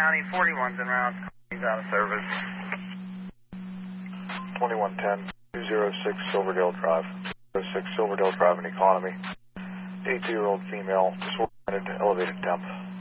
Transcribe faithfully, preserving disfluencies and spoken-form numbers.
County, forty-one's en route. He's out of service. twenty-one ten, two oh six Silverdale Drive. two oh six Silverdale Drive in Economy. eighty-two-year-old female, disoriented, elevated temp.